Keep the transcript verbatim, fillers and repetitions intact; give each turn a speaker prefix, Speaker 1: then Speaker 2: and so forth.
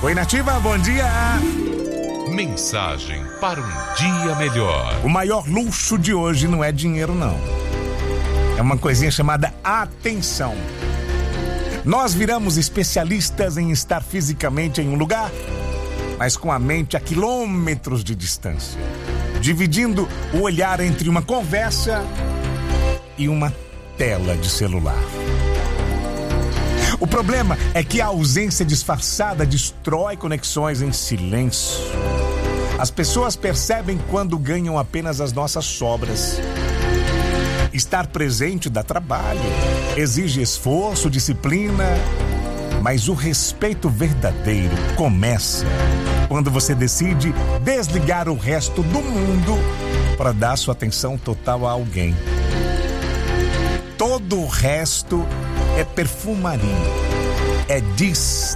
Speaker 1: Oi, Nativa, bom dia.
Speaker 2: Mensagem para um dia melhor.
Speaker 1: O maior luxo de hoje não é dinheiro, não. É uma coisinha chamada atenção. Nós viramos especialistas em estar fisicamente em um lugar, mas com a mente a quilômetros de distância, dividindo o olhar entre uma conversa e uma tela de celular. O problema é que a ausência disfarçada destrói conexões em silêncio. As pessoas percebem quando ganham apenas as nossas sobras. Estar presente dá trabalho, exige esforço, disciplina, mas o respeito verdadeiro começa quando você decide desligar o resto do mundo para dar sua atenção total a alguém. Todo o resto é perfumaria, é distância.